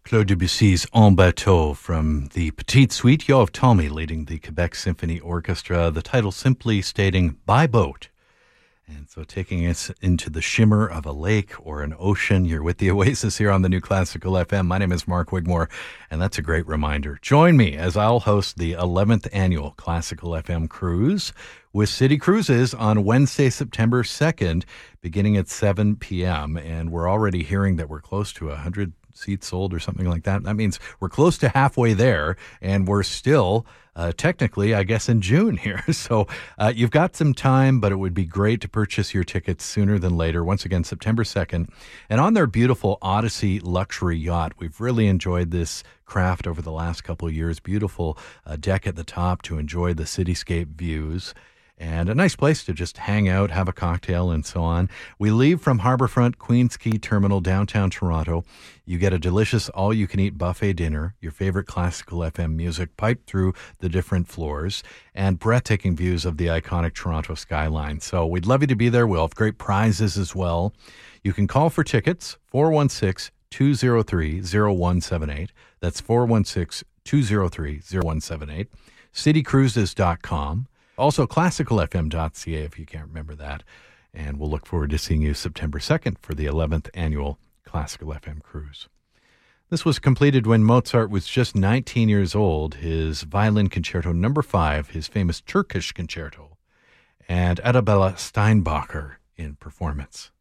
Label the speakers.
Speaker 1: Claude Debussy's En Bateau from the Petite Suite. Yoav Talmy leading the Quebec Symphony Orchestra. The title simply stating By Boat. And so taking us into the shimmer of a lake or an ocean. You're with the Oasis here on the New Classical FM. My name is Mark Wigmore, and that's a great reminder. Join me as I'll host the 11th annual Classical FM Cruise with City Cruises on Wednesday, September 2nd, beginning at 7 p.m. And we're already hearing that we're close to 100 seats sold or something like that. That means we're close to halfway there, and we're still technically, I guess, in June here. So you've got some time, but it would be great to purchase your tickets sooner than later. Once again, September 2nd. And on their beautiful Odyssey luxury yacht, we've really enjoyed this craft over the last couple of years. Beautiful deck at the top to enjoy the cityscape views. And a nice place to just hang out, have a cocktail, and so on. We leave from Harbourfront Queens Quay Terminal, downtown Toronto. You get a delicious all-you-can-eat buffet dinner, your favorite classical FM music piped through the different floors, and breathtaking views of the iconic Toronto skyline. So we'd love you to be there. We'll have great prizes as well. You can call for tickets, 416-203-0178. That's 416-203-0178. citycruises.com. Also, classicalfm.ca if you can't remember that. And we'll look forward to seeing you September 2nd for the 11th annual Classical FM Cruise. This was completed when Mozart was just 19 years old, his Violin Concerto No. 5, his famous Turkish concerto, and Arabella Steinbacher in performance.